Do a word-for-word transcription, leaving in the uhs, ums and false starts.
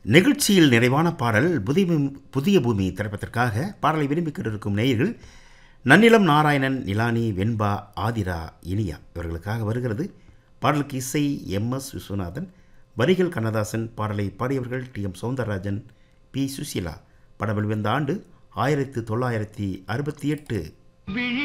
நிகழ்ச்சியில் நிறைவான பாடல் புதிய புதிய பூமி திரைப்படத்திற்காக பாடலை விரும்பி கொண்டிருக்கும் நேயர்கள் நன்னிலம் நாராயணன், நிலானி, வெண்பா, ஆதிரா, இனியா இவர்களுக்காக வருகிறது. பாடலுக்கு இசை எம் எஸ் விஸ்வநாதன், வரிகள் கண்ணதாசன், பாடலை பாடியவர்கள் D M Soundararajan, B Susheela. படம் வெளிவந்த ஆண்டு ஆயிரத்தி தொள்ளாயிரத்தி அறுபத்தி எட்டு.